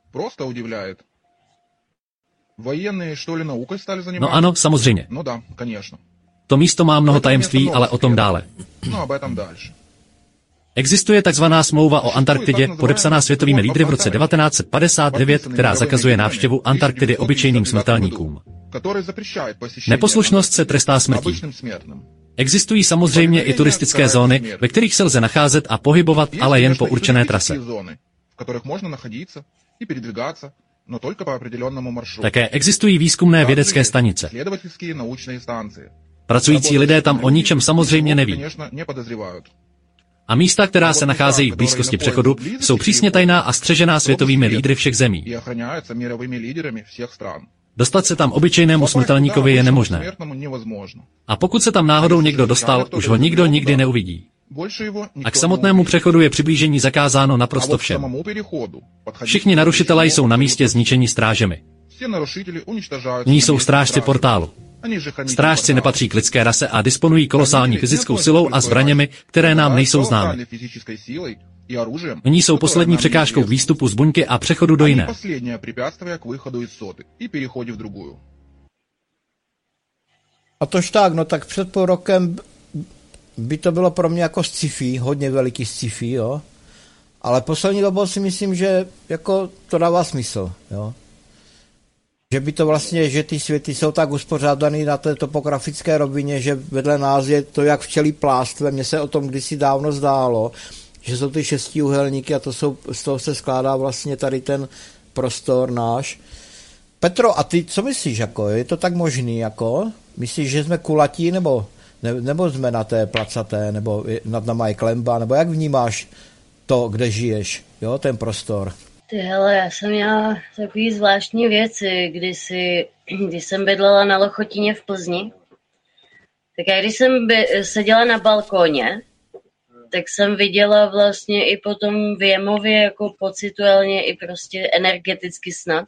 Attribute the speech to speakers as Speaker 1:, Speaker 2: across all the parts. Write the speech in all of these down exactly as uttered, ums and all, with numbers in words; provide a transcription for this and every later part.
Speaker 1: Просто удивляет. Воjenné, что ли, наукой stali zajímat?
Speaker 2: No ano, samozřejmě.
Speaker 1: No da, конечно.
Speaker 2: To místo má mnoho tajemství, ale o tom dále.
Speaker 1: No, об этом дальше.
Speaker 2: Existuje takzvaná smlouva o Antarktidě, podepsaná světovými lídry v roce devatenáct set padesát devět, která zakazuje návštěvu Antarktidy obyčejným smrtelníkům. Neposlušnost se trestá smrtí. Existují samozřejmě i turistické zóny, ve kterých se lze nacházet a pohybovat, ale jen po určené trase. Také existují výzkumné vědecké stanice. Pracující lidé tam o ničem samozřejmě neví. A místa, která se nacházejí v blízkosti přechodu, jsou přísně tajná a střežená světovými lídry všech zemí. Dostat se tam obyčejnému smrtelníkovi je nemožné. A pokud se tam náhodou někdo dostal, už ho nikdo nikdy neuvidí. A k samotnému přechodu je přiblížení zakázáno naprosto všem. Všichni narušitelé jsou na místě zničeni strážemi. Ní jsou strážci portálu. Strážci nepatří k lidské rase a disponují kolosální fyzickou silou a zbraněmi, které nám nejsou známy. Oni jsou poslední překážkou k výstupu z buňky a přechodu do jiné.
Speaker 3: A tož tak, no tak před půl rokem by to bylo pro mě jako sci-fi, hodně veliký sci-fi, jo. Ale poslední dobou si myslím, že jako to dává smysl, jo. Že by to vlastně, že ty světy jsou tak uspořádaný na té topografické rovině, že vedle nás je to jak včelí plástve. Mně se o tom kdysi dávno zdálo, že jsou ty šestiúhelníky a to jsou, z toho se skládá vlastně tady ten prostor náš. Petro, a ty co myslíš, jako, je to tak možný, jako? Myslíš, že jsme kulatí, nebo, ne, nebo jsme na té placaté, nebo nad náma je klemba, nebo jak vnímáš to, kde žiješ, jo, ten prostor?
Speaker 4: Ty hele, já jsem měla takový zvláštní věci, kdy si, když jsem bydlela na Lochotíně v Plzni, tak já když jsem by, seděla na balkóně, tak jsem viděla vlastně i potom věmově, jako pocituálně i prostě energeticky snad,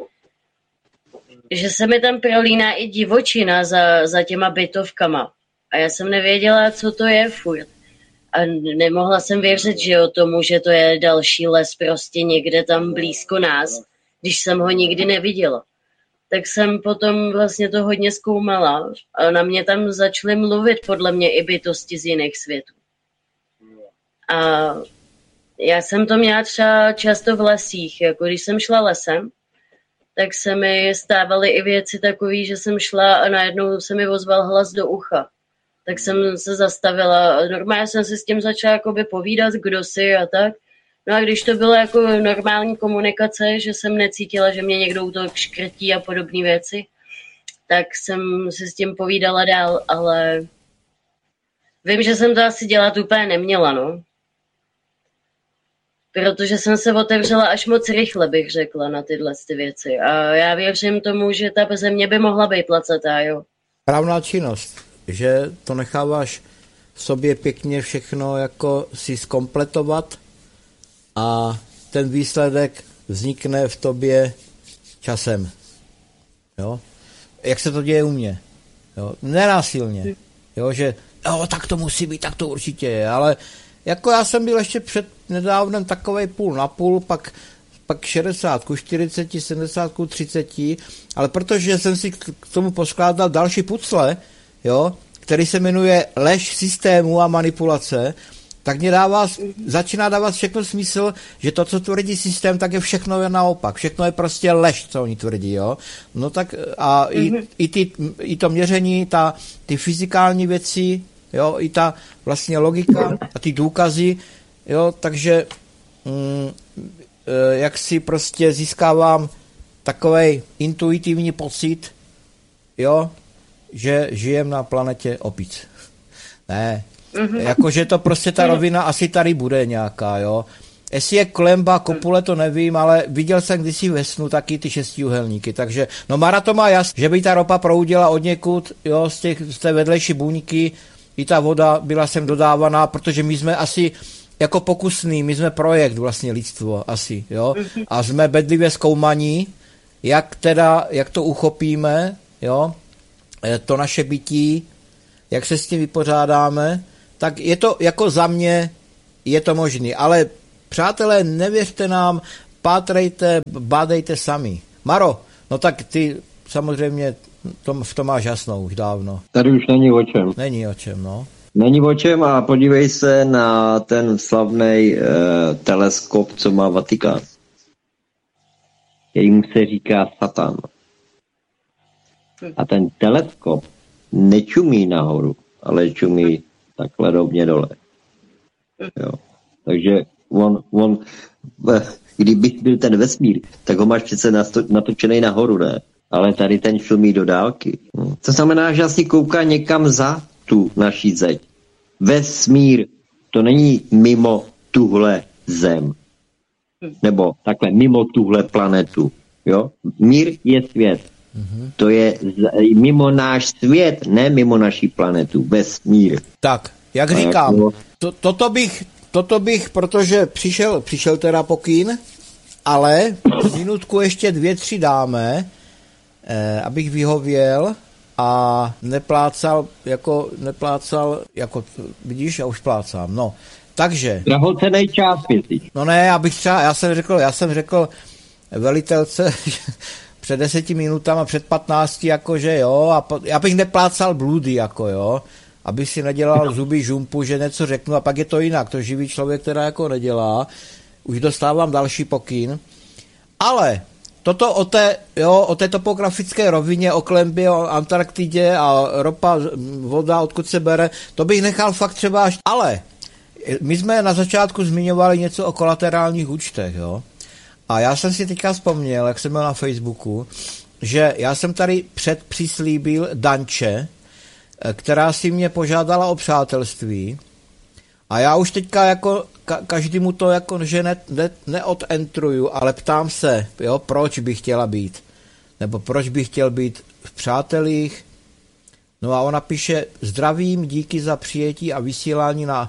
Speaker 4: že se mi tam prolíná i divočina za, za těma bytovkama. A já jsem nevěděla, co to je furt. A nemohla jsem věřit, že o tomu, že to je další les prostě někde tam blízko nás, když jsem ho nikdy neviděla. Tak jsem potom vlastně to hodně zkoumala a na mě tam začaly mluvit podle mě i bytosti z jiných světů. A já jsem to měla třeba často v lesích, jako když jsem šla lesem, tak se mi stávaly i věci takové, že jsem šla a najednou se mi ozval hlas do ucha. Tak jsem se zastavila. Normálně jsem si s tím začala jakoby povídat, kdo jsi a tak. No a když to bylo jako normální komunikace, že jsem necítila, že mě někdo to škrtí a podobné věci, tak jsem si s tím povídala dál, ale vím, že jsem to asi dělat úplně neměla, no. Protože jsem se otevřela až moc rychle, bych řekla, na tyhle ty věci. A já věřím tomu, že ta země by mohla být placatá, jo.
Speaker 3: Správná činnost, že to necháváš v sobě pěkně všechno jako si zkompletovat a ten výsledek vznikne v tobě časem. Jo? Jak se to děje u mě? Jo? Nenásilně. Jo, že jo, tak to musí být, tak to určitě je, ale jako já jsem byl ještě před nedávnem takovej půl na půl, pak, pak šedesát ku čtyřiceti, sedmdesát ku třiceti, ale protože jsem si k tomu poskládal další pucle, jo, který se jmenuje lež systému a manipulace, tak mě dává, začíná dávat všechno smysl, že to, co tvrdí systém, tak je všechno je naopak. Všechno je prostě lež, co oni tvrdí, jo. No tak a mm-hmm. i, i, ty, i to měření, ta, ty fyzikální věci, jo, i ta vlastně logika a ty důkazy, jo, takže mm, jak si prostě získávám takovej intuitivní pocit, jo, že žijem na planetě opic. Ne, mm-hmm. jakože to prostě ta rovina asi tady bude nějaká, jo. Jestli je klemba, kopule, to nevím, ale viděl jsem kdysi ve snu taky ty šestiúhelníky, takže, no Mara to má jas, že by ta ropa proudila od někud, jo, z, těch, z té vedlejší buňky, i ta voda byla sem dodávaná, protože my jsme asi jako pokusný, my jsme projekt vlastně lidstvo asi, jo, a jsme bedlivě zkoumaní, jak teda, jak to uchopíme, jo, to naše bytí, jak se s tím vypořádáme, tak je to, jako za mě, je to možný, ale přátelé, nevěřte nám, pátrejte, bádejte sami. Maro, no tak ty samozřejmě tom, v tom máš jasno už dávno.
Speaker 5: Tady už není o čem.
Speaker 3: Není o čem, no.
Speaker 5: Není o čem a podívej se na ten slavný uh, teleskop, co má Vatikán. Jejímu se říká Satan. A ten teleskop nečumí nahoru, ale čumí takhle rovně dole. Jo. Takže on, on, kdyby byl ten vesmír, tak ho máš přece natočený nahoru, ne? Ale tady ten čumí do dálky. To znamená, že asi kouká někam za tu naší zeď. Vesmír, to není mimo tuhle zem. Nebo takhle, mimo tuhle planetu. Jo? Mír je svět. Mm-hmm. To je z, mimo náš svět, ne mimo naší planetu. Vesmír.
Speaker 3: Tak, jak
Speaker 5: A
Speaker 3: říkám,
Speaker 5: jako...
Speaker 3: to, toto, bych, toto bych, protože přišel, přišel teda pokyn, ale minutku ještě dvě, tři dáme, eh, abych vyhověl a neplácal, jako, neplácal, jako, vidíš, já už plácám, no. Takže.
Speaker 5: Drahocennej čas, pěti.
Speaker 3: No ne, abych třeba, já jsem řekl, já jsem řekl velitelce před deseti minutama, před patnácti, jakože jo, a po, já bych neplácal bludy, jako jo, aby si nedělal zuby žumpu, že něco řeknu a pak je to jinak, to živý člověk teda jako nedělá, už dostávám další pokyn, ale toto o té, jo, o té topografické rovině, o klenbě, o Antarktidě a ropa, voda, odkud se bere, to bych nechal fakt třeba až, ale my jsme na začátku zmiňovali něco o kolaterálních účtech, jo. A já jsem si teďka vzpomněl, jak jsem byl na Facebooku, že já jsem tady předpřislíbil Danče, která si mě požádala o přátelství a já už teďka jako ka- každému to jako, že ne, ne, neodentruju, ale ptám se, jo, proč bych chtěla být, nebo proč bych chtěl být v přátelích. No a ona píše, zdravím, díky za přijetí a vysílání na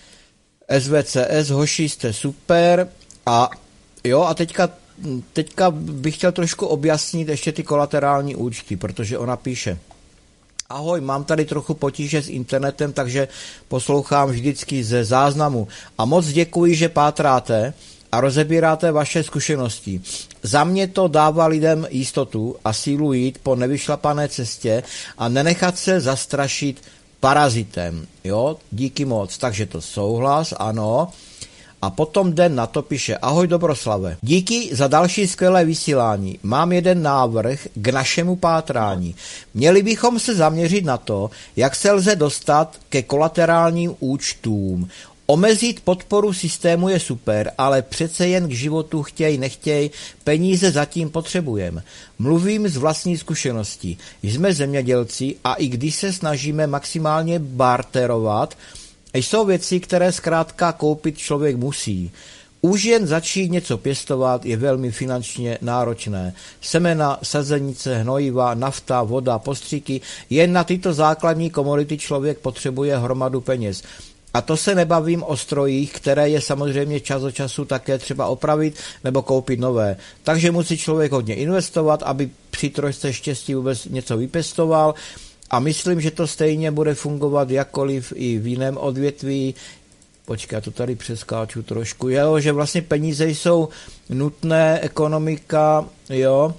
Speaker 3: S V C S, hoši, jste super. A jo, a teďka, teďka bych chtěl trošku objasnit ještě ty kolaterální účty, protože ona píše, ahoj, mám tady trochu potíže s internetem, takže poslouchám vždycky ze záznamu. A moc děkuji, že pátráte a rozebíráte vaše zkušenosti. Za mě to dává lidem jistotu a sílu jít po nevyšlapané cestě a nenechat se zastrašit parazitem. Jo, díky moc. Takže to souhlas, ano. A potom den na to píše, ahoj Dobroslave, díky za další skvělé vysílání. Mám jeden návrh k našemu pátrání. Měli bychom se zaměřit na to, jak se lze dostat ke kolaterálním účtům. Omezit podporu systému je super, ale přece jen k životu chtěj, nechtěj, peníze zatím potřebujeme. Mluvím z vlastní zkušenosti. Jsme zemědělci a i když se snažíme maximálně barterovat, jsou věci, které zkrátka koupit člověk musí. Už jen začít něco pěstovat je velmi finančně náročné. Semena, sazenice, hnojiva, nafta, voda, postříky, jen na tyto základní komodity člověk potřebuje hromadu peněz. A to se nebavím o strojích, které je samozřejmě čas od času také třeba opravit nebo koupit nové. Takže musí člověk hodně investovat, aby při trošce štěstí vůbec něco vypěstoval. A myslím, že to stejně bude fungovat jakkoliv i v jiném odvětví. Počkej, já to tady přeskáču trošku. Jo, že vlastně peníze jsou nutné, ekonomika, jo.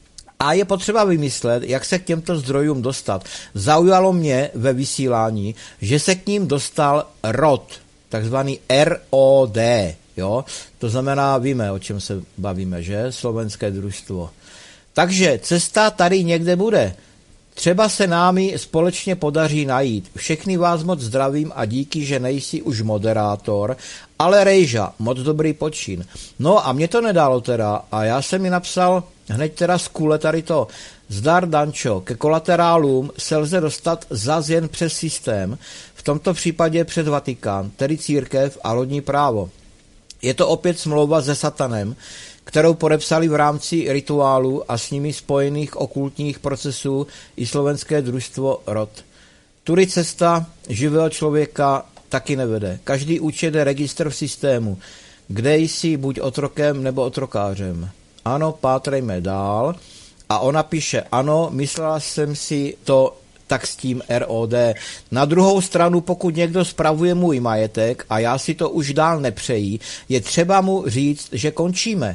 Speaker 3: A je potřeba vymyslet, jak se k těmto zdrojům dostat. Zaujalo mě ve vysílání, že se k ním dostal R O D, takzvaný R O D, jo. To znamená, víme, o čem se bavíme, že? Slovenské družstvo. Takže cesta tady někde bude. Třeba se námi společně podaří najít. Všechny vás moc zdravím a díky, že nejsi už moderátor, ale Rejža, moc dobrý počin. No a mě to nedalo teda a já jsem mi napsal hned teda z kůle tady to. Zdar Dančo, ke kolaterálům se lze dostat zas jen přes systém, v tomto případě přes Vatikán, tedy církev a lodní právo. Je to opět smlouva se satanem, kterou podepsali v rámci rituálu a s nimi spojených okultních procesů i slovenské družstvo R O D. Tudy cesta živého člověka taky nevede. Každý účet je registr v systému, kde jsi buď otrokem nebo otrokářem. Ano, pátrejme dál. A ona píše, ano, myslela jsem si to tak s tím R O D. Na druhou stranu, pokud někdo spravuje můj majetek a já si to už dál nepřeji, je třeba mu říct, že končíme.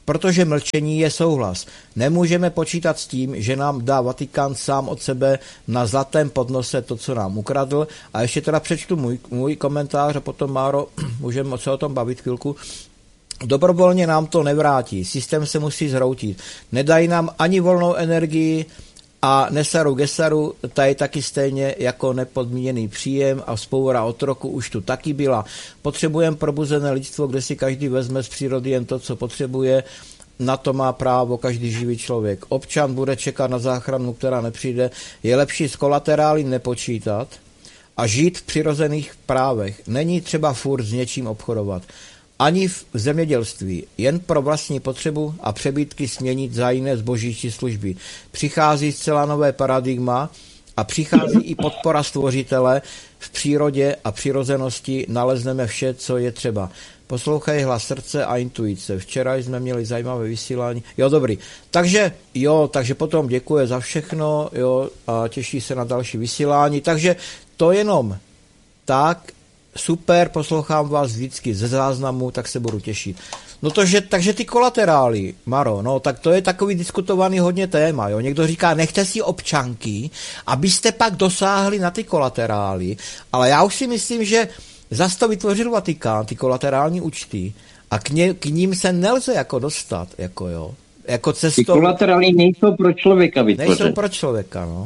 Speaker 3: protože mlčení je souhlas. Nemůžeme počítat s tím, že nám dá Vatikán sám od sebe na zlatém podnose to, co nám ukradl. A ještě teda přečtu můj, můj komentář a potom, Máro, můžeme se o tom bavit chvilku. Dobrovolně nám to nevrátí, systém se musí zhroutit. Nedají nám ani volnou energii a nesaru gesaru, ta je taky stejně jako nepodmíněný příjem a vzpoura otroku už tu taky byla. Potřebujeme probuzené lidstvo, kde si každý vezme z přírody jen to, co potřebuje. Na to má právo každý živý člověk. Občan bude čekat na záchranu, která nepřijde. Je lepší s kolaterály nepočítat a žít v přirozených právech. Není třeba furt s něčím obchodovat. Ani v zemědělství, jen pro vlastní potřebu a přebytky směnit za jiné zboží či služby. Přichází zcela nové paradigma a přichází i podpora stvořitele. V přírodě a přirozenosti nalezneme vše, co je třeba. Poslouchej hlas srdce a intuice. Včera jsme měli zajímavé vysílání. Jo, dobrý. Takže, jo, takže potom děkuji za všechno, jo, a těší se na další vysílání. Takže to jenom tak. Super, poslouchám vás vždycky ze záznamu, tak se budu těšit. No to, že, takže ty kolaterály, Maro, no tak to je takový diskutovaný hodně téma, jo. Někdo říká, nechte si občanky, abyste pak dosáhli na ty kolaterály, ale já už si myslím, že zas to vytvořil Vatikán, ty kolaterální účty, a k, ně, k ním se nelze jako dostat, jako jo. Jako cestou...
Speaker 5: Ty kolaterály nejsou pro člověka vytvořeny.
Speaker 3: Nejsou pro člověka, no.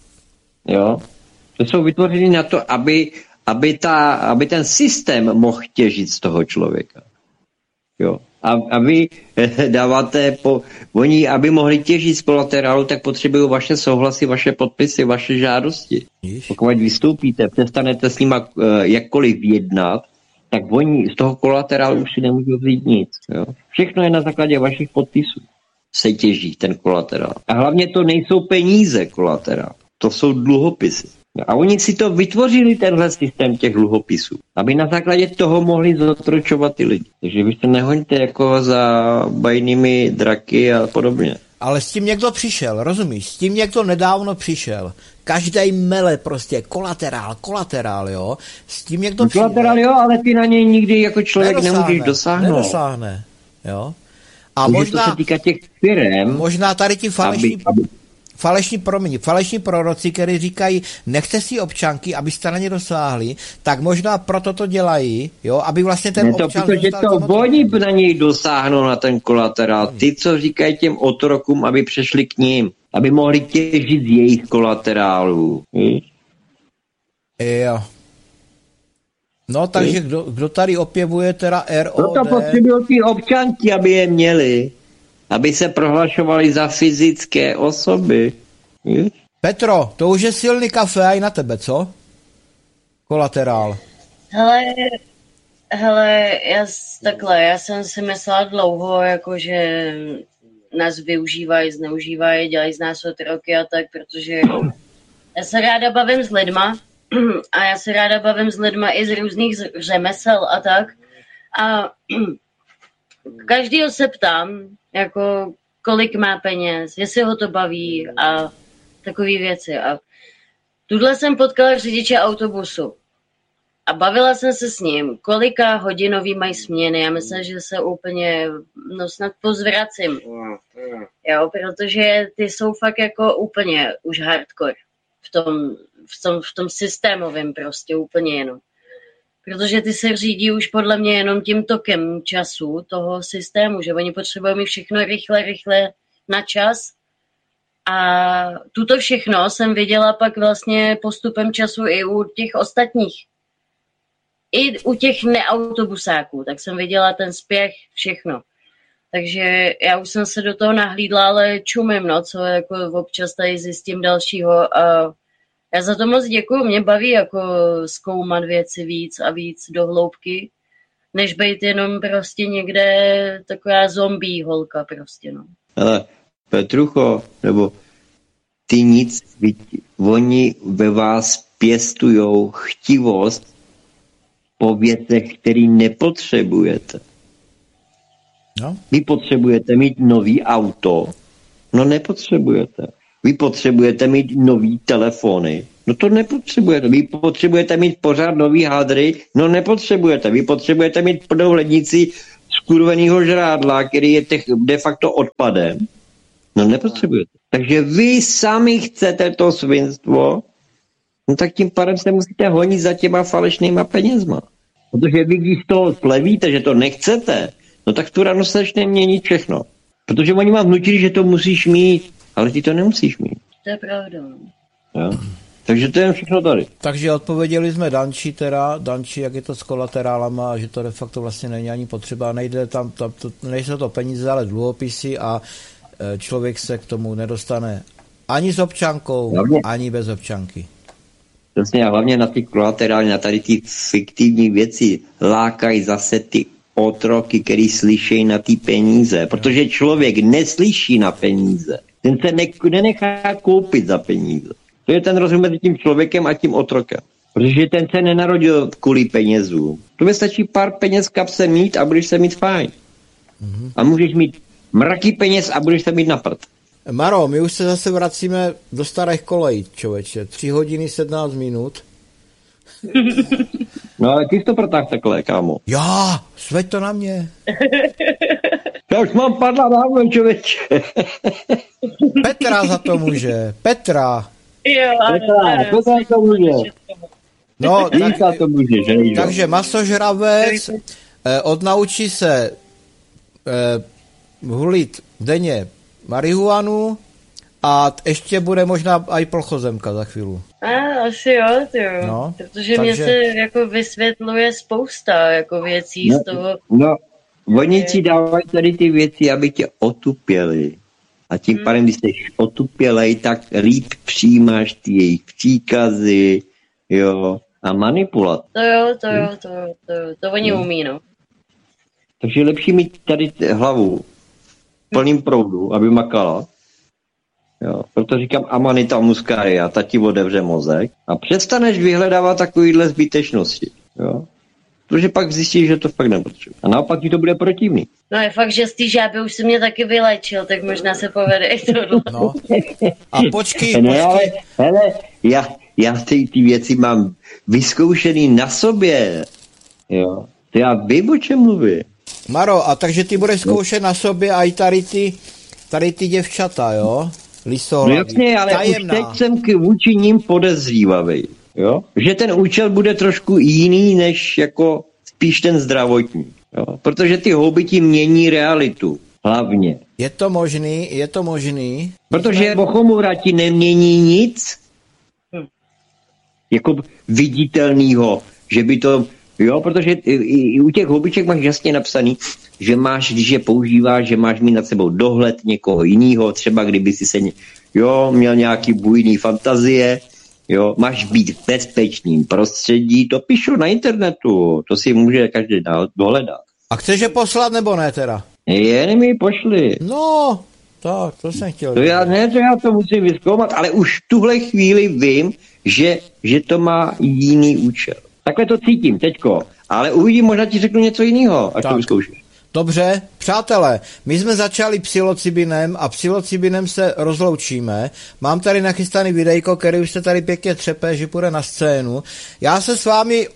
Speaker 5: Jo, to jsou vytvořeny na to, aby Aby, ta, aby ten systém mohl těžit z toho člověka. Jo. A, a vy dáváte, po, oni, aby mohli těžit z kolaterálu, tak potřebují vaše souhlasy, vaše podpisy, vaše žádosti. Jež. Pokud vystoupíte, přestanete s nima uh, jakkoliv jednat, tak oni z toho kolaterálu už si nemůžou vzít nic. Jo. Všechno je na základě vašich podpisů. Se těží ten kolaterál. A hlavně to nejsou peníze kolaterál. To jsou dluhopisy. A oni si to vytvořili, tenhle systém těch dluhopisů, aby na základě toho mohli zotročovat ty lidi. Takže vy se nehoňte jako za bajnými draky a podobně.
Speaker 3: Ale s tím někdo přišel, rozumíš? S tím někdo nedávno přišel. Každý mele prostě, kolaterál, kolaterál, jo? S tím někdo
Speaker 5: no,
Speaker 3: přišel.
Speaker 5: Kolaterál, jo, ale ty na něj nikdy jako člověk
Speaker 3: nedosáhne,
Speaker 5: nemůžeš dosáhnout.
Speaker 3: Nedosáhne, jo? A
Speaker 5: takže
Speaker 3: možná,
Speaker 5: to se týká těch firem,
Speaker 3: možná tady ti falešní...
Speaker 5: aby, aby...
Speaker 3: Falešní, promiň, falešní proroci, kteří říkají, nechte si občanky, abyste na ně dosáhli, tak možná proto to dělají, jo, aby vlastně ten
Speaker 5: ne to,
Speaker 3: občan...
Speaker 5: Protože to oni na něj dosáhnou na ten kolaterál. Ty, co říkají těm otrokům, aby přešli k ním, aby mohli těžit z jejich kolaterálů. Hm?
Speaker 3: Jo. No, takže kdo, kdo tady opěvuje teda R O D...
Speaker 5: Proto potřebují ty občanky, aby je měli. Aby se prohlašovali za fyzické osoby. Víš?
Speaker 3: Petro, to už je silný kafe aj na tebe, co? Kolaterál.
Speaker 4: Hele, hele, já takhle, já jsem si myslela dlouho, jakože nás využívají, zneužívají, dělají z nás otroky a tak, protože já se ráda bavím s lidma a já se ráda bavím s lidma i z různých řemesel a tak. A každýho se ptám, jako kolik má peněz, jestli ho to baví a takové věci. A tuhle jsem potkala řidiče autobusu a bavila jsem se s ním, kolika hodinový mají směny. Já myslím, že se úplně, no snad pozvracím. Jo, protože ty jsou fakt jako úplně už hardcore v tom, v tom, v tom systémovém prostě úplně jenom. Protože ty se řídí už podle mě jenom tím tokem času toho systému, že oni potřebují mít všechno rychle, rychle na čas. A tuto všechno jsem viděla pak vlastně postupem času i u těch ostatních. I u těch neautobusáků, tak jsem viděla ten spěch, všechno. Takže já už jsem se do toho nahlídla, ale čumím, no, co jako občas tady zjistím dalšího a já za to moc děkuju, mě baví jako zkoumat věci víc a víc do hloubky, než být jenom prostě někde taková zombie holka prostě, no.
Speaker 5: Ale Petrucho, nebo ty nic, oni ve vás pěstujou chtivost po věcech, který nepotřebujete. No. Vy potřebujete mít nový auto, no nepotřebujete. Vy potřebujete mít nový telefony. No to nepotřebujete. Vy potřebujete mít pořád nový hadry. No nepotřebujete. Vy potřebujete mít plnou lednici skurvenýho žrádla, který je de facto odpadem, no nepotřebujete. Takže vy sami chcete to svinstvo, no tak tím pádem se musíte honit za těma falešnýma penězma. Protože vy, když to slevíte, že to nechcete, no tak tu ráno se začne měnit všechno. Protože oni vám vnutili, že to musíš mít, ale ty to nemusíš mít.
Speaker 4: To je pravda.
Speaker 5: Jo? Takže to je všechno tady.
Speaker 3: Takže odpověděli jsme Danči teda, Danči, jak je to s kolaterálama, že to de facto vlastně není ani potřeba, nejde tam, tam to, nejsou to peníze, ale dluhopisy a e, člověk se k tomu nedostane ani s občankou, hlavně, ani bez občanky.
Speaker 5: Přesně a hlavně na ty kolaterály, na tady ty fiktivní věci lákají zase ty otroky, který slyšejí na ty peníze, protože člověk neslyší na peníze. Ten se ne, nenechá koupit za peníze. To je ten rozdíl mezi tím člověkem a tím otrokem. Protože ten se nenarodil kvůli penězům. Tobě stačí pár peněz kapse mít a budeš se mít fajn. Mm-hmm. A můžeš mít mraky peněz a budeš se mít na prd.
Speaker 3: Maro, my už se zase vracíme do starých kolejí, člověče. Tři hodiny sedmnáct minut.
Speaker 5: No ale ty jsi to protáhl takhle, kámo.
Speaker 3: Já, sveď to na mě.
Speaker 5: Já už mám padla dávno, člověče.
Speaker 3: Petra za to může. Petra.
Speaker 4: Jo,
Speaker 5: Petra, Petra to může.
Speaker 3: No, tak,
Speaker 5: to může, že?
Speaker 3: Takže masožravec eh, odnaučí se eh, hulit denně marihuanu a ještě bude možná i plchozemka za chvíli.
Speaker 4: A, asi jo, ty jo.
Speaker 3: No,
Speaker 4: protože
Speaker 3: takže...
Speaker 4: mě se jako vysvětluje spousta jako věcí
Speaker 5: no,
Speaker 4: z toho.
Speaker 5: No, oni ti dávají tady ty věci, aby tě otupěli. A tím hmm. pádem, když jsi otupělej, tak líp přijímáš ty jejich příkazy, jo, a manipulat.
Speaker 4: To jo, to jo, to jo, to, jo, to oni no. umí, no.
Speaker 5: Takže je lepší mít tady hlavu plným proudu, aby makala. Jo, proto říkám amanita muscaria, ta ti otevře mozek a přestaneš vyhledávat takovýhle zbytečnosti. Jo. Protože pak zjistíš, že to fakt nepotřebuje. A naopak ti to bude protivný.
Speaker 4: No je fakt, že z té žáby už se mě taky vylečil, tak možná se povede i tohle.
Speaker 3: No. A počkej,
Speaker 5: ne,
Speaker 3: počkej.
Speaker 5: Ale, hele, já, já ty, ty věci mám vyzkoušený na sobě. Jo. To já vím, o čem mluvím.
Speaker 3: Maro, a takže ty budeš zkoušet na sobě i tady ty, tady ty děvčata, jo? Lisohlavy.
Speaker 5: No jasně, ale
Speaker 3: Tajemná.
Speaker 5: už teď jsem k vůči ním podezřívavý. Jo? Že ten účel bude trošku jiný, než jako spíš ten zdravotní. Jo? Protože ty houby ti mění realitu. Hlavně.
Speaker 3: Je to možný, je to možný.
Speaker 5: Protože Bochomura ti nemění nic jako viditelného, že by to, jo, protože i, i u těch houbiček máš jasně napsaný, že máš, když je používáš, že máš mít nad sebou dohled někoho jiného, třeba kdyby si se, jo, měl nějaký bujný fantazie, jo, máš být v bezpečným prostředí, to píšu na internetu, to si může každý dohledat.
Speaker 3: A chceš je poslat nebo ne teda?
Speaker 5: Jen mi pošli.
Speaker 3: No, tak, to jsem chtěl.
Speaker 5: To já, ne, to já to musím vyzkoumat, ale už v tuhle chvíli vím, že, že to má jiný účel. Takhle to cítím teďko, ale uvidím, možná ti řeknu něco jiného, až tak to vyzkoušíš.
Speaker 3: Dobře, přátelé, my jsme začali psilocybinem a psilocybinem se rozloučíme. Mám tady nachystaný videjko, který už se tady pěkně třepe, že půjde na scénu. Já se s vámi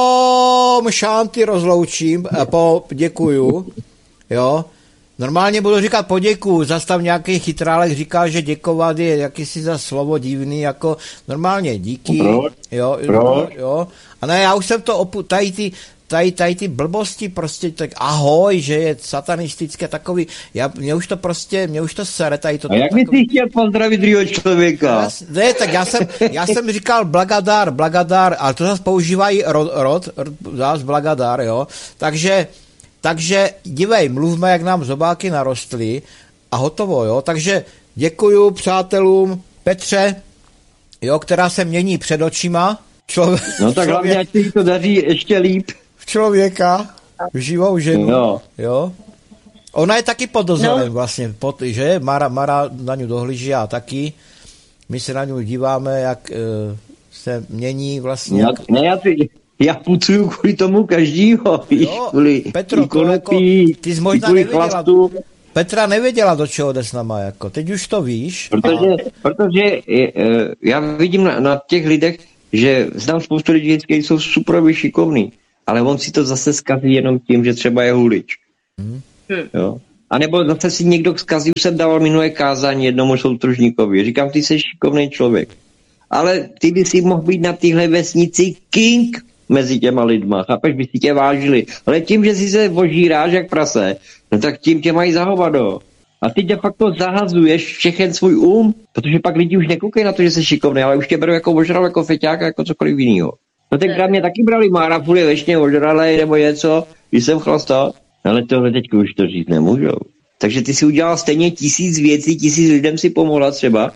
Speaker 3: om šanty rozloučím, po, děkuju, jo. Normálně budu říkat poděkuju, zastav nějaký chytrálek říká, že děkovat je jakýsi za slovo divný, jako normálně díky,
Speaker 5: Proč?
Speaker 3: jo,
Speaker 5: Proč?
Speaker 3: jo. A ne, já už jsem to opu, tady ty, tady, tady ty blbosti prostě, tak ahoj, že je satanistické takový, já, mě už to prostě, mě už to sere, tady to.
Speaker 5: A jak bys si chtěl pozdravit druhého člověka?
Speaker 3: Já, ne, tak já jsem, já jsem říkal blagadar, blagadar, ale to zase používají rod, rod, zase blagadar, jo, takže, takže dívej, mluvme, jak nám zobáky narostly a hotovo, jo, takže děkuju přátelům Petře, jo, která se mění před očima. Člověk,
Speaker 5: no tak hlavně, ať si to daří ještě líp.
Speaker 3: V člověka, v živou ženu,
Speaker 5: no.
Speaker 3: Jo. Ona je taky pod dozorem no. vlastně, pod, že? Mara, Mara na ňu dohlíží a taky. My se na ňu díváme, jak uh, se mění vlastně.
Speaker 5: Já,
Speaker 3: jak...
Speaker 5: Ne, já, ty, já pucuju kvůli tomu každýho, víš,
Speaker 3: jo,
Speaker 5: kvůli
Speaker 3: Petro,
Speaker 5: konopí,
Speaker 3: jako, ty jsi možná
Speaker 5: kvůli
Speaker 3: nevěděla,
Speaker 5: chlastu.
Speaker 3: Petra nevěděla, do čeho jde s náma, jako. Teď už to víš.
Speaker 5: Protože, a... protože je, já vidím na, na těch lidech, že znám spoustu lidí, kteří jsou super šikovní, ale on si to zase zkazí jenom tím, že třeba je hulič. Hmm. Jo. A nebo zase si někdo zkazí, už jsem dával minulé kázání jednomu soutružníkovi. Říkám, ty jsi šikovný člověk. Ale ty by si mohl být na téhle vesnici king mezi těma lidma. Chápeš, by si tě vážili. Ale tím, že si se ožíráš jak prase, no tak tím tě mají za hovado. A ty de facto zahazuješ všechen svůj um, protože pak lidi už nekoukají na to, že jsi šikovný, ale už tě berou jako ožral, jako feťák, jako cokoliv jiného. No tenkrát mě taky brali Mára furt je vešně ožralej nebo něco, když jsem chlastal. Ale tohle teďka už to říct nemůžou. Takže ty si udělal stejně tisíc věcí, tisíc lidem si pomohla třeba,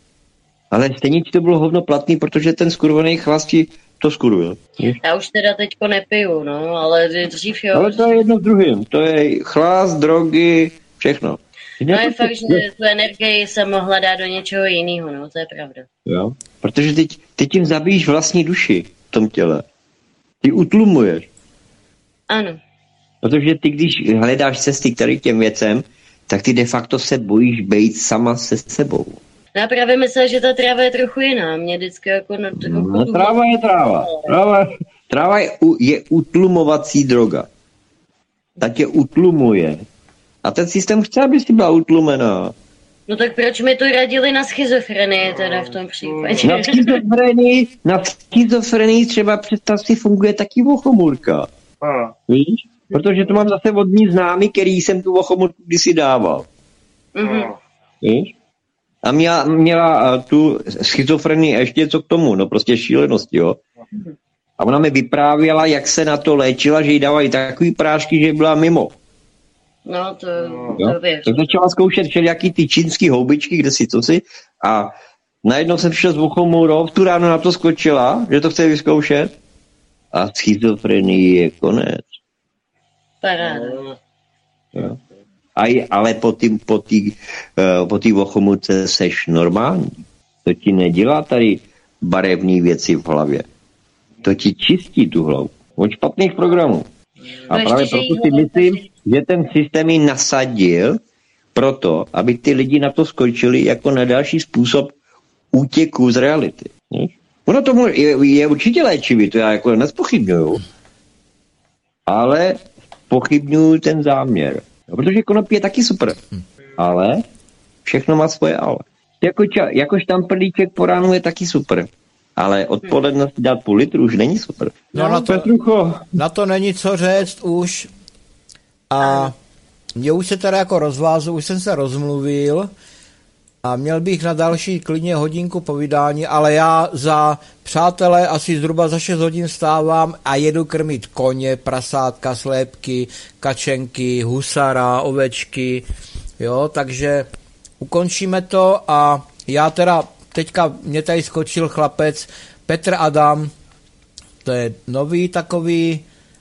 Speaker 5: ale stejně ti to bylo hovno platný, protože ten skurvený chlast ti to skurvil.
Speaker 4: Já už teda teďko nepiju, no, ale dřív jo.
Speaker 5: Ale to je jedno v druhém. To je chlast, drogy, všechno.
Speaker 4: No je fakt, že tu energii jsem mohla dát do něčeho jiného, no, to je pravda.
Speaker 5: Jo, protože teď, ty tím zabíjíš vlastní duši v tom těle. Ty utlumuješ.
Speaker 4: Ano.
Speaker 5: Protože ty, když hledáš cesty k tady těm věcem, tak ty de facto se bojíš být sama se sebou.
Speaker 4: Já právě myslím, že ta tráva je trochu jiná. Mě vždycky jako... No, trochu
Speaker 5: no, tráva je tráva. Tráva, tráva je, je utlumovací droga. Ta tě utlumuje. A ten systém chce, aby si byla utlumená.
Speaker 4: No tak proč mi to radili na schizofrenii teda v tom případě?
Speaker 5: Na schizofrenii, na schizofrenii třeba představ si funguje taky vochomůrka. Víš? Protože to mám zase od ní známý, který jsem tu vochomůrku kdysi dával.
Speaker 4: Mm-hmm.
Speaker 5: Víš? A měla, měla tu schizofrenii ještě něco k tomu, no prostě šílenosti, jo. A ona mi vyprávěla, jak se na to léčila, že jí dávali takový prášky, že byla mimo.
Speaker 4: No, to,
Speaker 5: jo?
Speaker 4: to věř.
Speaker 5: Tak začala zkoušet všelijaký ty čínský houbičky, kde si to si, a najednou jsem přišel s vochomůrou, v tu ráno na to skočila, že to chce vyzkoušet, a schizofrenii je konec.
Speaker 4: Paráda.
Speaker 5: Jo. A je, ale po té po tý, uh, po tý vochomůrce seš normální. To ti nedělá tady barevné věci v hlavě. To ti čistí tu hlavu od špatných programů. A
Speaker 4: no
Speaker 5: právě proto si myslím, že ten systém ji nasadil proto, aby ty lidi na to skočili jako na další způsob útěku z reality. Ono to je, je určitě léčivý, to já jako nezpochybňuju. Ale pochybňuju ten záměr. Protože konopí je taky super. Ale všechno má svoje ale. Jako, ča, jako štamprlíček po ránu je taky super. Ale odpoledne si dát půl litru už není super.
Speaker 3: No, na, to, na to není co říct už. A mě už se teda jako rozvázl, už jsem se rozmluvil a měl bych na další klidně hodinku povídání, ale já za přátelé asi zhruba za šest hodin stávám a jedu krmit koně, prasátka, slépky, kačenky, husara, ovečky, jo, takže ukončíme to a já teda teďka mě tady skočil chlapec Petr Adam, to je nový takový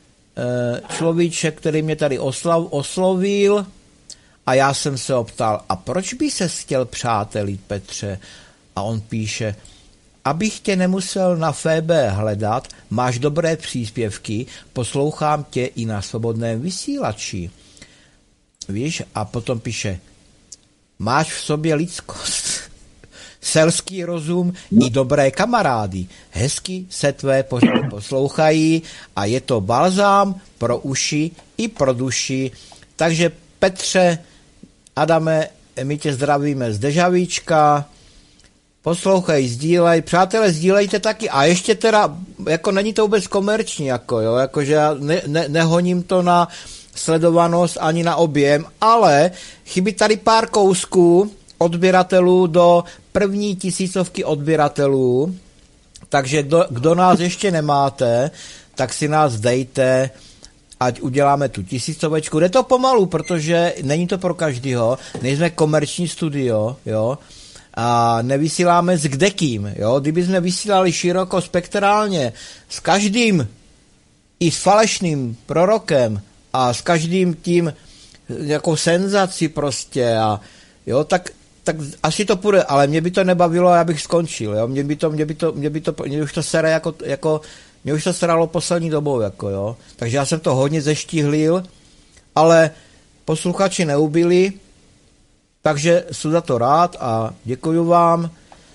Speaker 3: e, človíček, který mě tady oslav, oslovil a já jsem se optal, a proč by se chtěl přátelit, Petře? A on píše, abych tě nemusel na F B hledat, máš dobré příspěvky, poslouchám tě i na svobodném vysílači. Víš, a potom píše, máš v sobě lidskost, selský rozum i dobré kamarády. Hezky se tvé pořady poslouchají a je to balzám pro uši i pro duši. Takže Petře, Adame, my tě zdravíme z Dežavíčka. Poslouchej, sdílej. Přátelé, sdílejte taky. A ještě teda, jako není to vůbec komerční, jako jo, jakože já ne, ne, nehoním to na sledovanost ani na objem, ale chybí tady pár kousků odběratelů do první tisícovky odběratelů, takže kdo, kdo nás ještě nemáte, tak si nás dejte, ať uděláme tu tisícovečku. Jde to pomalu, protože není to pro každýho, nejsme komerční studio, jo, a nevysíláme s kdekým, jo, kdyby jsme vysílali široko spektrálně s každým i s falešným prorokem a s každým tím jako senzaci prostě a jo, tak tak asi to půjde, ale mě by to nebavilo a já bych skončil, jo, mě by to, mě by to, mě by to, mě už to sere jako, jako, mě už to seralo poslední dobou, jako jo, takže já jsem to hodně zeštihlil, ale posluchači neubili, takže jsem za to rád a děkuju vám.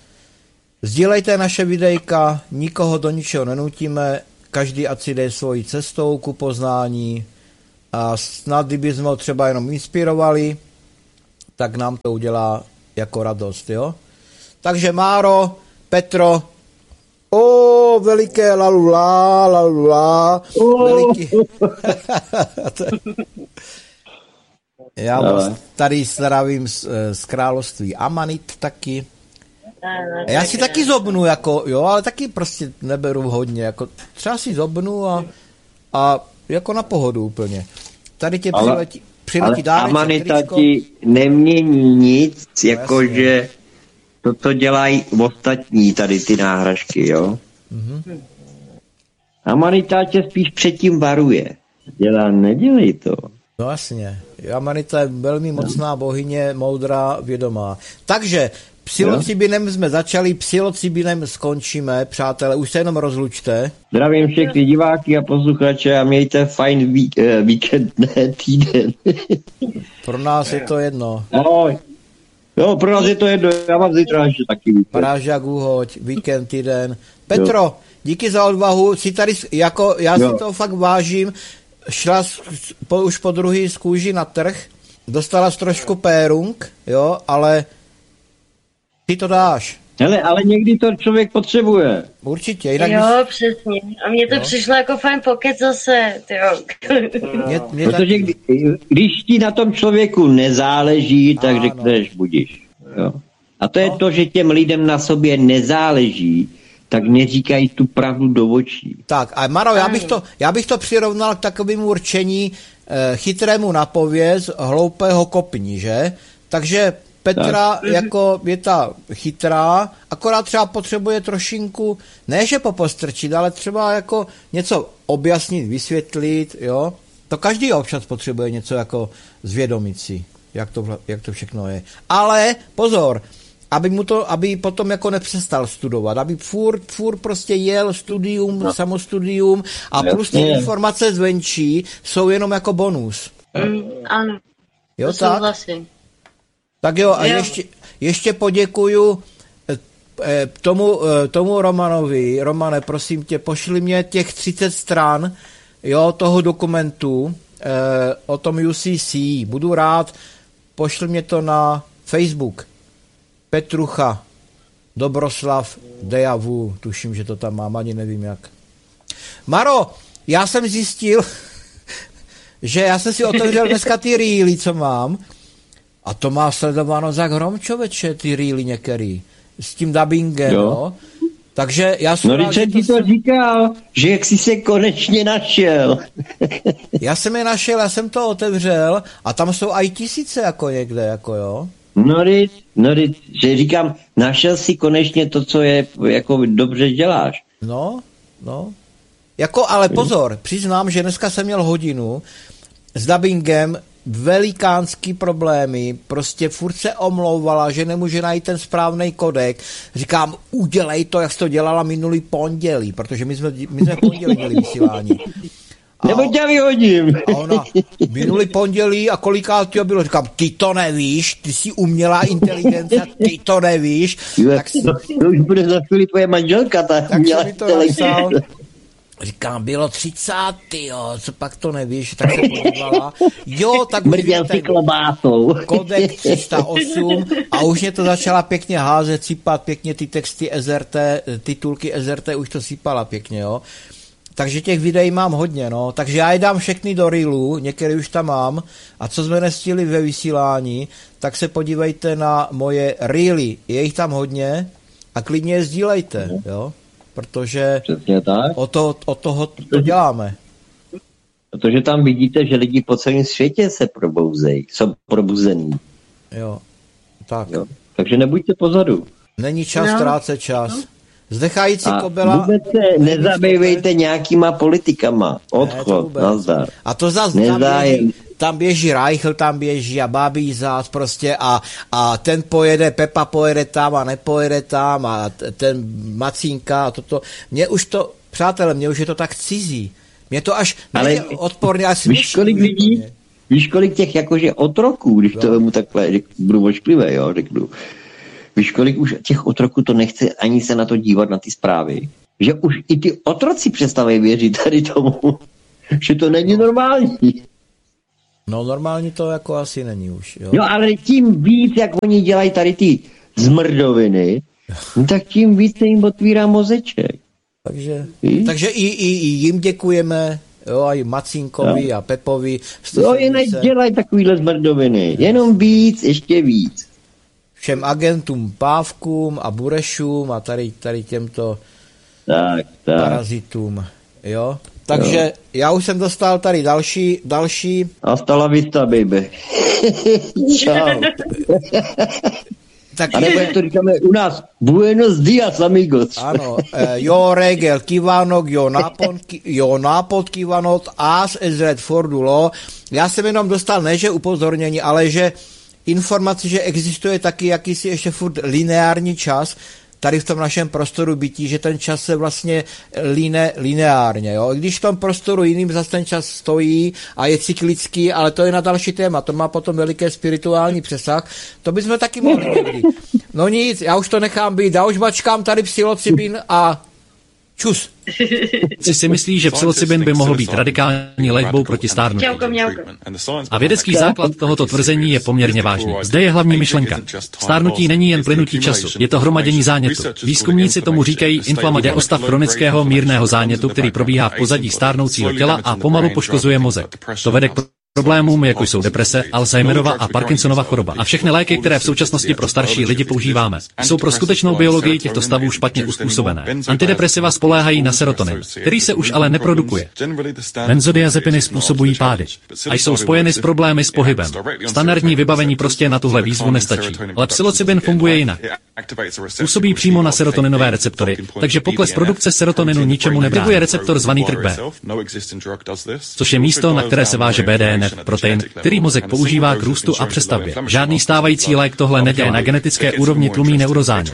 Speaker 3: Sdílejte naše videjka, nikoho do ničeho nenutíme, každý ať si jde svojí cestou ku poznání a snad, kdyby jsme ho třeba jenom inspirovali, tak nám to udělá jako radost, jo. Takže Máro, Petro, o, veliké lalula, lalula, veliký. Já vás tady zdravím z, z království Amanit taky. Já si taky zobnu, jako, jo, ale taky prostě neberu hodně, jako třeba si zobnu a, a jako na pohodu úplně. Tady tě
Speaker 5: ale,
Speaker 3: přiletí, přiletí
Speaker 5: ale Amanita ti nemění nic, no, jakože to, co dělají ostatní tady ty náhražky, jo. Mm-hmm. Amanita tě spíš předtím varuje. Dělá, nedělej to.
Speaker 3: No jasně. Amanita je velmi mocná bohyně, moudrá, vědomá. Takže psilocybinem jsme začali, psilocybinem skončíme, přátelé, už se jenom rozlučte.
Speaker 5: Zdravím všechny diváky a posluchače a mějte fajn vík, eh, víkend, ne týden.
Speaker 3: Pro nás je to jedno.
Speaker 5: Ahoj. Jo, pro nás je to jedno, já mám zítra ještě taky víkend.
Speaker 3: Prážák, uhoď, víkend, týden. Petro, jo. Díky za odvahu, si tady, jako, já jo. si to fakt vážím, šla po, už po druhý z kůži na trh, dostala trošku pérung, jo, ale ty to dáš.
Speaker 5: Hele, ale někdy to člověk potřebuje.
Speaker 3: Určitě. Jinak
Speaker 4: jo,
Speaker 3: bys...
Speaker 4: přesně. A mně to jo. přišlo jako fajn pokec zase, tyjo.
Speaker 3: Mě, mě
Speaker 5: Protože
Speaker 3: taky...
Speaker 5: když ti na tom člověku nezáleží, tak ano. řekneš budiš. Jo. A to je no. to, že těm lidem na sobě nezáleží, tak neříkají tu pravdu do očí.
Speaker 3: Tak, a Maro, já bych to, já bych to přirovnal k takovému určení eh, chytrému na pověz, hloupého kopní, že? Takže Petra tak. jako je ta chytrá, akorát třeba potřebuje trošinku, ne že popostrčit, ale třeba jako něco objasnit, vysvětlit, jo? To každý občas potřebuje něco jako zvědomit si, jak to, jak to všechno je. Ale pozor, aby mu to, aby potom jako nepřestal studovat, aby furt, furt prostě jel studium, no. samostudium a no, plus ty informace zvenčí jsou jenom jako bonus.
Speaker 4: Mm, ano,
Speaker 3: jo,
Speaker 4: to
Speaker 3: tak?
Speaker 4: souhlasím.
Speaker 3: Tak jo, a
Speaker 4: jo.
Speaker 3: ještě, ještě poděkuju tomu, tomu Romanovi. Romane, prosím tě, pošli mě těch třicet stran, jo, toho dokumentu eh, o tom U C C. Budu rád, pošli mě to na Facebook. Petrucha, Dobroslav Dejavu, tuším, že to tam mám, ani nevím jak. Maro, já jsem zjistil, že já jsem si otevřel dneska ty rýly, co mám, a to má sledováno za hrom, člověče, ty rýly některý, s tím dubbingem, jo. No. Takže já jsem
Speaker 5: No, rád, že ti to jsem... říkal, že jak jsi se konečně našel.
Speaker 3: Já jsem je našel, já jsem to otevřel a tam jsou i tisíce jako někde, jako jo.
Speaker 5: No, ryt, no ryt, že říkám, našel si konečně to, co je, jako dobře děláš.
Speaker 3: No, no. Jako, ale pozor, přiznám, že dneska jsem měl hodinu s dubbingem, velikánský problémy, prostě furt se omlouvala, že nemůže najít ten správný kodek. Říkám, udělej to, jak jsi to dělala minulý pondělí, protože my jsme, my jsme pondělí měli vysílání.
Speaker 5: Nebo tě vyhodím.
Speaker 3: A ona, minulý pondělí a kolikát to bylo, říkám, ty to nevíš, ty jsi umělá inteligence, ty to nevíš.
Speaker 5: Jo, tak si, to, to už bude za chvíli tvoje manželka, ta
Speaker 3: tak
Speaker 5: umělá
Speaker 3: mi to napsal. Říkám, bylo třicátý, jo, co pak to nevíš, tak se podívala. Jo, tak už
Speaker 5: je ten
Speaker 3: kodek tři sta osm a už mě to začala pěkně házet, sypat pěkně ty texty S R T, titulky S R T už to sypala pěkně, jo. Takže těch videí mám hodně, no. Takže já je dám všechny do reelu, některé už tam mám. A co jsme nestihli ve vysílání, tak se podívejte na moje reely. Je jich tam hodně a klidně je sdílejte, jo. Protože o, to, o toho to děláme.
Speaker 5: Protože tam vidíte, že lidi po celém světě se probouzejí, jsou probuzený.
Speaker 3: Jo, tak. Jo.
Speaker 5: Takže nebuďte pozadu.
Speaker 3: Není čas no. ztrácet čas. No. Zdechající
Speaker 5: a
Speaker 3: kobela...
Speaker 5: vůbec se nezabývejte nějakýma politikama. Odchod, ne, nazdar.
Speaker 3: A to zase tam běží, tam běží Reichl, tam běží a Babí zás prostě a, a ten pojede, Pepa pojede tam a nepojede tam a ten Macínka a toto. Mně už to, přátelé, mně už je to tak cizí. Mně to až ale odporně asi
Speaker 5: víš, kolik lidí, víš, kolik těch jakože otroků, když jo. to mu takhle budu ošklivé, jo, řeknu. Víš, kolik už těch otroků to nechce ani se na to dívat, na ty zprávy. Že už i ty otroci přestávají věřit tady tomu, že to není normální.
Speaker 3: No normálně to jako asi není už. Jo?
Speaker 5: No ale tím víc, jak oni dělají tady ty zmrdoviny, no, tak tím víc se jim otvírá mozeček.
Speaker 3: Takže, takže i, i, i jim děkujeme, jo, a i Macínkovi no. a Pepovi.
Speaker 5: Jo, jen dělají takovýhle zmrdoviny, jenom víc, ještě víc.
Speaker 3: Všem agentům, Pávkům a Burešům a tady, tady těmto
Speaker 5: tak, tak.
Speaker 3: parazitům, jo. Takže jo. já už jsem dostal tady další, další.
Speaker 5: Hasta la vista, baby. Čau.
Speaker 3: Tak
Speaker 5: a nebo jak to říkáme u nás, buenos dias, amigos.
Speaker 3: Ano, jó reggel kívánok, jó napot, jó napot kívánok, az ezred forduló. Já jsem jenom dostal ne, že upozornění, ale že informace, že existuje taky jakýsi ještě furt lineární čas, tady v tom našem prostoru bytí, že ten čas se vlastně line, lineárně, jo. I když v tom prostoru jiným zase ten čas stojí a je cyklický, ale to je na další téma, to má potom veliký spirituální přesah, to bychom taky mohli někdy. No nic, já už to nechám být, já už mačkám tady psilocybin a čus.
Speaker 2: Si si myslí, že psilocybin by mohl být radikální léčbou proti stárnutí. A vědecký základ tohoto tvrzení je poměrně vážný. Zde je hlavní myšlenka. Stárnutí není jen plynutí času, je to hromadění zánětu. Výzkumníci tomu říkají inflamace, o stav chronického mírného zánětu, který probíhá v pozadí stárnoucího těla a pomalu poškozuje mozek. To vede k problémům, jako jsou deprese, Alzheimerova a Parkinsonova choroba. A všechny léky, které v současnosti pro starší lidi používáme, jsou pro skutečnou biologii těchto stavů špatně uspůsobené. Antidepresiva spoléhají na serotonin, který se už ale neprodukuje. Benzodiazepiny způsobují pády a jsou spojeny s problémy s pohybem. Standardní vybavení prostě na tuhle výzvu nestačí. Ale psilocybin funguje jinak. Působí přímo na serotoninové receptory, takže pokles produkce serotoninu ničemu nebrání. Je receptor zvaný T R K B, což je místo, na které se váže B D N F, protein, který mozek používá k růstu a přestavbě. Žádný stávající lék tohle nedělá, na genetické úrovni tlumí neurozánět.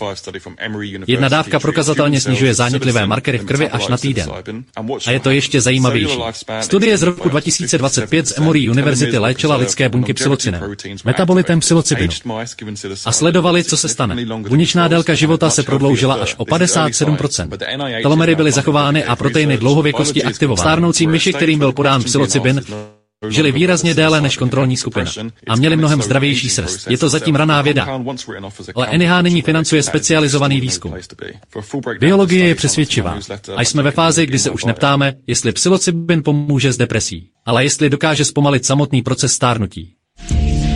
Speaker 2: Jedna dávka prokazatelně snižuje zánětlivé markery v krvi až na týden. A je to ještě zajímavější. Studie z roku dva tisíce dvacet pět z Emory Univerzity léčila lidské buňky psilocinem, metabolitem psilocybinu. A sledovali, co se stane. Buněčná délka života se prodloužila až o padesát sedm procent. Telomery byly zachovány a proteiny dlouhověkosti aktivovány. Stárnoucí myši, kterým byl podán psilocybin, žili výrazně déle než kontrolní skupina a měli mnohem zdravější srst. Je to zatím raná věda, ale N I H nyní financuje specializovaný výzkum. Biologie je přesvědčivá a jsme ve fázi, kdy se už neptáme, jestli psilocybin pomůže s depresí, ale jestli dokáže zpomalit samotný proces stárnutí.